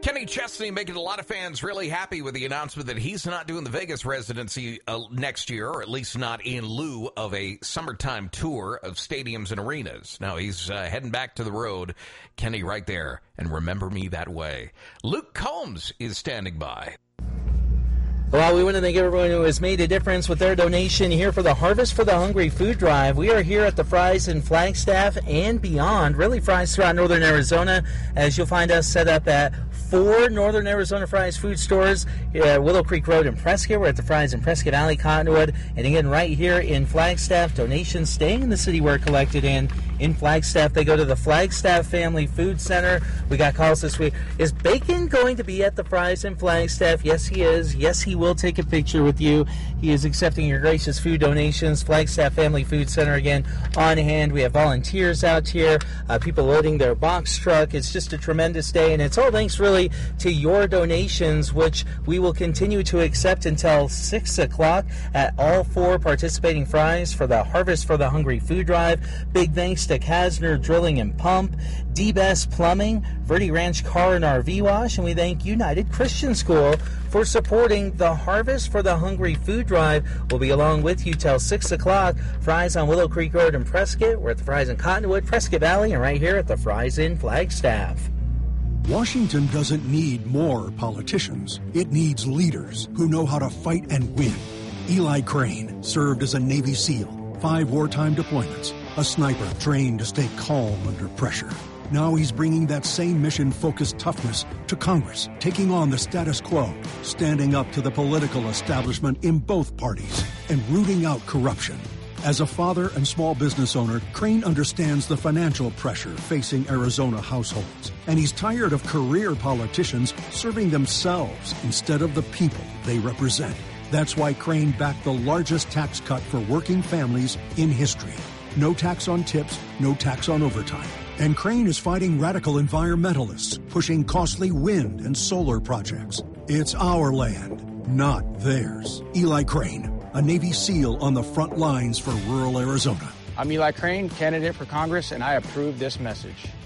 Kenny Chesney making a lot of fans really happy with the announcement that he's not doing the Vegas residency next year, or at least not in lieu of a summertime tour of stadiums and arenas. Now he's heading back to the road. Kenny right there, and remember me that way. Luke Combs is standing by. Well, we want to thank everyone who has made a difference with their donation here for the Harvest for the Hungry food drive. We are here at the Fry's in Flagstaff and beyond, really Fry's throughout northern Arizona, as you'll find us set up at 4 northern Arizona Fry's food stores, Willow Creek Road in Prescott. We're at the Fry's in Prescott Valley, Cottonwood, and again right here in Flagstaff. Donations staying in the city where collected in Flagstaff. They go to the Flagstaff Family Food Center. We got calls this week. Is Bacon going to be at the Fry's in Flagstaff? Yes, he is. Yes, he will take a picture with you. He is accepting your gracious food donations. Flagstaff Family Food Center, again, on hand. We have volunteers out here, people loading their box truck. It's just a tremendous day, and it's all thanks, really, to your donations, which we will continue to accept until 6 o'clock at all 4 participating Fry's for the Harvest for the Hungry food drive. Big thanks to Kasner Drilling and Pump, D-Best Plumbing, Verde Ranch Car and RV Wash, and we thank United Christian School for supporting the Harvest for the Hungry food drive. We'll be along with you till 6 o'clock. Fry's on Willow Creek Road in Prescott. We're at the Fry's in Cottonwood, Prescott Valley, and right here at the Fry's in Flagstaff. Washington doesn't need more politicians. It needs leaders who know how to fight and win. Eli Crane served as a Navy SEAL, 5 wartime deployments, a sniper trained to stay calm under pressure. Now he's bringing that same mission-focused toughness to Congress, taking on the status quo, standing up to the political establishment in both parties, and rooting out corruption. As a father and small business owner, Crane understands the financial pressure facing Arizona households, and he's tired of career politicians serving themselves instead of the people they represent. That's why Crane backed the largest tax cut for working families in history. No tax on tips, no tax on overtime. And Crane is fighting radical environmentalists, pushing costly wind and solar projects. It's our land, not theirs. Eli Crane, a Navy SEAL on the front lines for rural Arizona. I'm Eli Crane, candidate for Congress, and I approve this message.